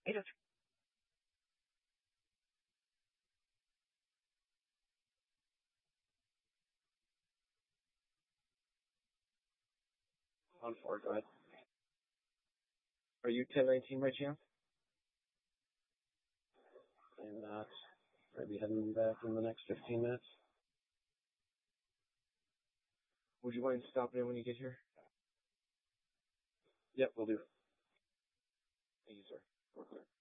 Hey, just on four, go ahead. Are you 1019 by chance? And not. Maybe heading back in the next 15 minutes. Would you mind stopping in when you get here? Yep, we'll do. Thank you, sir. We're clear.